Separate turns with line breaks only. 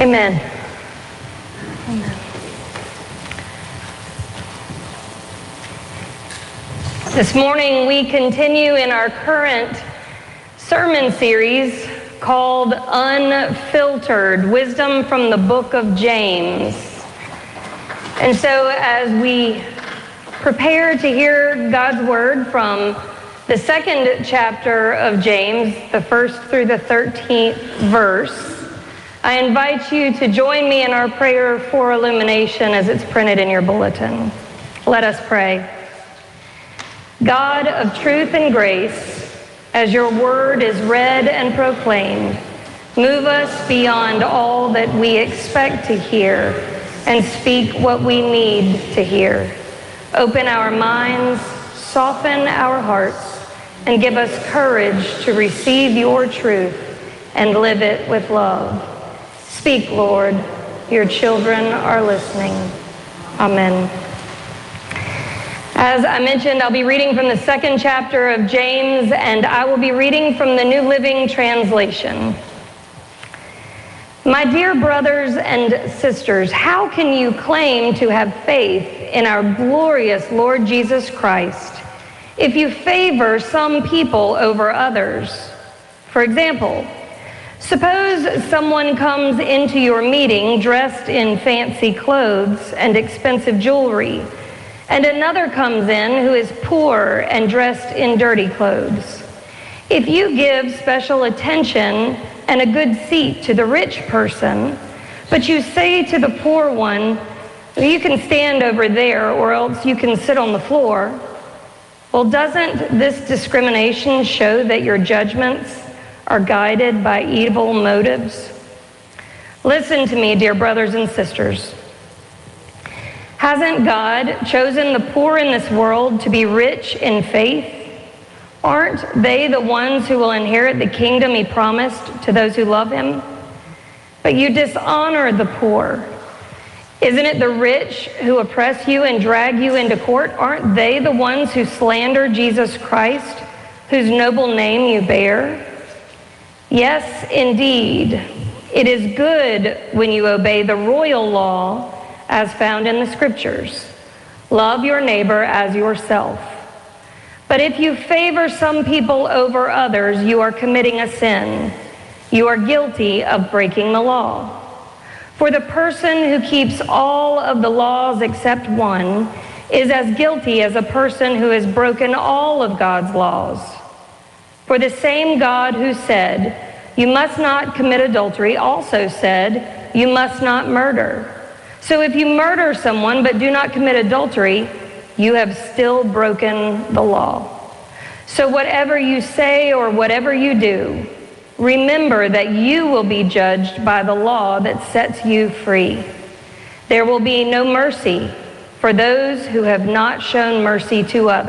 Amen. Amen. This morning we continue in our current sermon series called Unfiltered, Wisdom from the Book of James. And so as we prepare to hear God's word from the second chapter of James, the 1st through the 13th verse, I invite you to join me in our prayer for illumination as it's printed in your bulletin. Let us pray. God of truth and grace, as your word is read and proclaimed, move us beyond all that we expect to hear and speak what we need to hear. Open our minds, soften our hearts, and give us courage to receive your truth and live it with love. Speak, Lord. Your children are listening. Amen. As I mentioned, I'll be reading from the second chapter of James, and I will be reading from the New Living Translation. My dear brothers and sisters, how can you claim to have faith in our glorious Lord Jesus Christ if you favor some people over others? For example, suppose someone comes into your meeting dressed in fancy clothes and expensive jewelry, and another comes in who is poor and dressed in dirty clothes. If you give special attention and a good seat to the rich person, but you say to the poor one, you can stand over there or else you can sit on the floor, well, doesn't this discrimination show that your judgments are guided by evil motives? Listen to me, dear brothers and sisters. Hasn't God chosen the poor in this world to be rich in faith? Aren't they the ones who will inherit the kingdom he promised to those who love him? But you dishonor the poor. Isn't it the rich who oppress you and drag you into court? Aren't they the ones who slander Jesus Christ, whose noble name you bear? Yes, indeed. It is good when you obey the royal law as found in the scriptures. Love your neighbor as yourself. But if you favor some people over others, you are committing a sin. You are guilty of breaking the law. For the person who keeps all of the laws except one is as guilty as a person who has broken all of God's laws. For the same God who said, "You must not commit adultery," also said, "You must not murder." So if you murder someone but do not commit adultery, you have still broken the law. So whatever you say or whatever you do, remember that you will be judged by the law that sets you free. There will be no mercy for those who have not shown mercy to others.